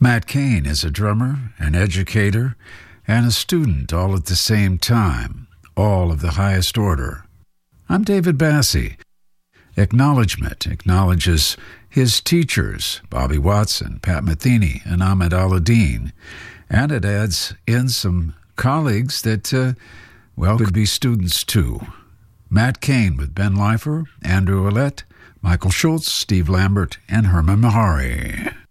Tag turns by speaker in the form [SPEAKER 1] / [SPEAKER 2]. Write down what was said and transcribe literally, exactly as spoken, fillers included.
[SPEAKER 1] Matt Cain is a drummer, an educator, and a student all at the same time, all of the highest order. I'm David Bassie. Acknowledgement acknowledges his teachers, Bobby Watson, Pat Metheny, and Ahmed Aladdin, and it adds in some colleagues that, uh, well, could be students too. Matt Cain with Ben Leifer, Andrew Ouellette, Michael Schultz, Steve Lambert, and Herman Mehari.